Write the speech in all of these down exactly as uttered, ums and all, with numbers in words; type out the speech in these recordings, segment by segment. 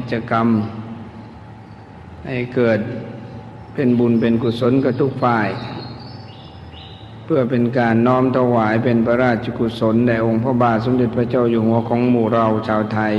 จกรรมให้เกิดเป็นบุญเป็นกุศลกับทุกฝ่ายเพื่อเป็นการน้อมถวายเป็นพระราชกุศลแด่องค์พระบาทสมเด็จพระเจ้าอยู่หัวของหมู่เราชาวไทย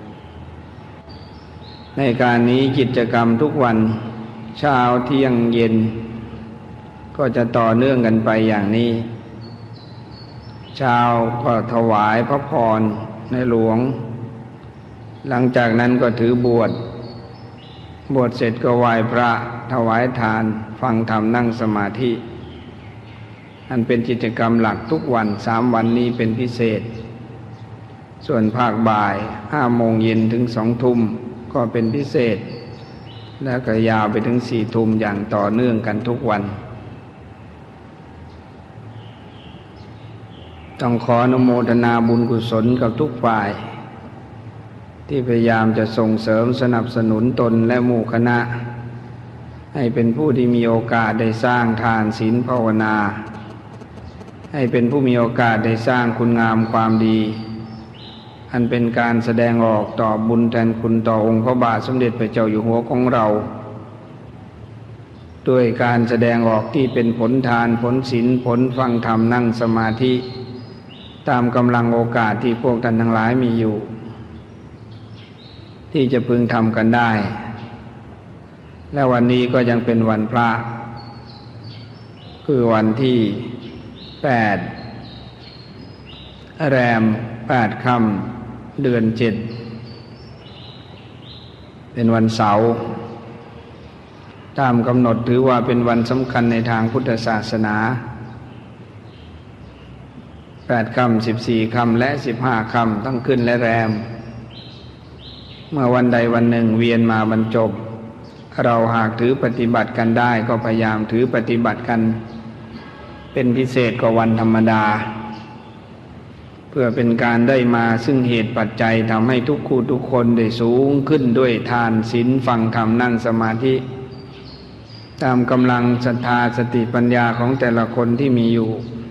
ในการนี้กิจกรรมทุกวันเช้าเที่ยงเย็นก็จะต่อเนื่องกันไปอย่างนี้เช้าก็ถวายพระพรในหลวงหลังจากนั้นก็ถือบวชบวชเสร็จก็ไหว้พระถวายทานฟังธรรมนั่งสมาธิอันเป็นกิจกรรมหลักทุกวันสามวันนี้เป็นพิเศษส่วนภาคบ่ายห้าโมงเย็นถึงสองทุ่มก็เป็นพิเศษแล้วก็ยาวไปถึงสี่ทุ่มอย่างต่อเนื่องกันทุกวันต้องขออนุโมทนาบุญกุศลกับทุกฝ่ายที่พยายามจะส่งเสริมสนับสนุนตนและหมู่คณะให้เป็นผู้ที่มีโอกาสได้สร้างทานศีลภาวนาให้เป็นผู้มีโอกาสได้สร้างคุณงามความดีอันเป็นการแสดงออกต่อบุญแทนคุณต่อองค์พระบาทสมเด็จพระเจ้าอยู่หัวของเราด้วยการแสดงออกที่เป็นผลทานผลศีลผลฟังธรรมนั่งสมาธิตามกำลังโอกาสที่พวกท่านทั้งหลายมีอยู่ที่จะพึงทำกันได้และวันนี้ก็ยังเป็นวันพระคือวันที่แปดแรมแปดค่ำเดือนเจ็ดเป็นวันเสาร์ตามกำหนดถือว่าเป็นวันสำคัญในทางพุทธศาสนาแปดค่ำสิบสี่ค่ำและสิบห้าค่ำทั้งขึ้นและแรมเมื่อวันใดวันหนึ่งเวียนมาบรรจบเราหากถือปฏิบัติกันได้ก็พยายามถือปฏิบัติกันเป็นพิเศษกว่าวันธรรมดาเพื่อเป็นการได้มาซึ่งเหตุปัจจัยทำให้ทุกคู่ทุกคนได้สูงขึ้นด้วยทานศีลฟังธรรมนั่งสมาธิตามกำลังศรัทธาสติปัญญาของแต่ละคนที่มีอยู่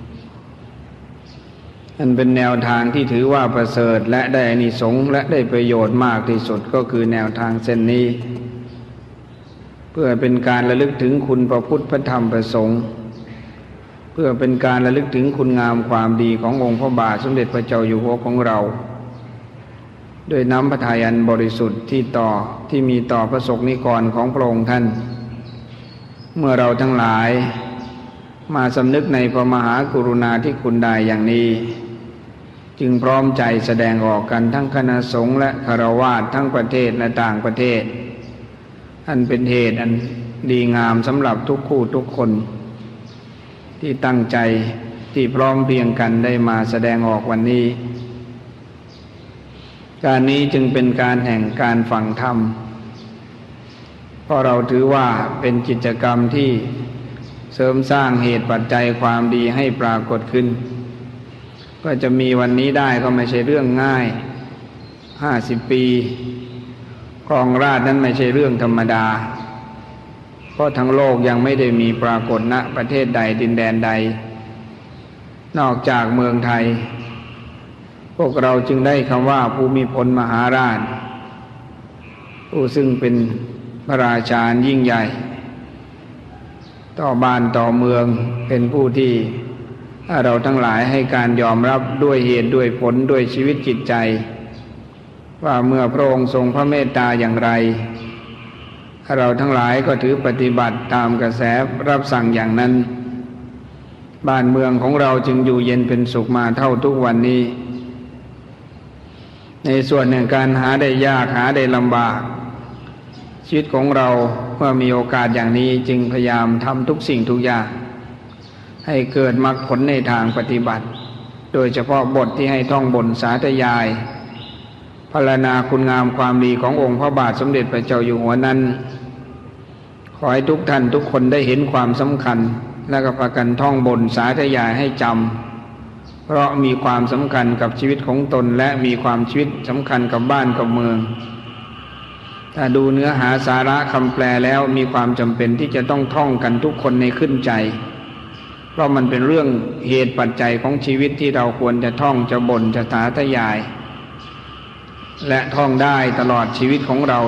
อันเป็นแนวทางที่ถือว่าประเสริฐและได้อานิสงส์และได้ประโยชน์มากที่สุดก็คือแนวทางเส้นนี้เพื่อเป็นการระลึกถึงคุณพระพุทธพระธรรมพระสงฆ์เพื่อเป็นการระลึกถึงคุณงามความดีขององค์พระบาทสมเด็จพระเจ้าอยู่หัวของเราโดยน้ำพระทัยอันบริสุทธิ์ที่ต่อที่มีต่อพระสงฆ์นิกรของพระองค์ท่านเมื่อเราทั้งหลายมาสำนึกในพระมหากรุณาธิคุณใดอย่างนี้จึงพร้อมใจแสดงออกกันทั้งคณะสงฆ์และฆราวาสทั้งประเทศและต่างประเทศอันเป็นเหตุอันดีงามสำหรับทุกคู่ทุกคนที่ตั้งใจที่พร้อมเพรียงกันได้มาแสดงออกวันนี้การนี้จึงเป็นการแห่งการฟังธรรมเพราะเราถือว่าเป็นกิจกรรมที่เสริมสร้างเหตุปัจจัยความดีให้ปรากฏขึ้นก็จะมีวันนี้ได้ก็ไม่ใช่เรื่องง่ายห้าสิบปีครองราชย์นั้นไม่ใช่เรื่องธรรมดาเพราะทั้งโลกยังไม่ได้มีปรากฏณประเทศใดดินแดนใดนอกจากเมืองไทยพวกเราจึงได้คำว่าภูมิพลมหาราชผู้ซึ่งเป็นพระราชายิ่งใหญ่ต่อบ้านต่อเมืองเป็นผู้ที่เราทั้งหลายให้การยอมรับด้วยเหตุด้วยผลด้วยชีวิตจิตใจว่าเมื่อพระองค์ทรงพระเมตตาอย่างไรเราทั้งหลายก็ถือปฏิบัติตามกระแสรับสั่งอย่างนั้นบ้านเมืองของเราจึงอยู่เย็นเป็นสุขมาเท่าทุกวันนี้ในส่วนแห่งการหาได้ยากหาได้ลำบากชีวิตของเราเมื่อมีโอกาสอย่างนี้จึงพยายามทำทุกสิ่งทุกอย่างให้เกิดมรรคผลในทางปฏิบัติโดยเฉพาะบทที่ให้ท่องบนสาธยายพรรณนาคุณงามความดีขององค์พระบาทสมเด็จพระเจ้าอยู่หัวนั้นขอให้ทุกท่านทุกคนได้เห็นความสำคัญและก็พากันท่องบนสาธยายให้จำเพราะมีความสำคัญกับชีวิตของตนและมีความชีวิตสำคัญกับบ้านกับเมืองถ้าดูเนื้อหาสาระคำแปลแล้วมีความจำเป็นที่จะต้องท่องกันทุกคนในขึ้นใจเพราะมันเป็นเรื่องเหตุปัจจัยของชีวิตที่เราควรจะท่องจะบ่นจะสาธยายและท่องได้ตลอดชีวิตของเรา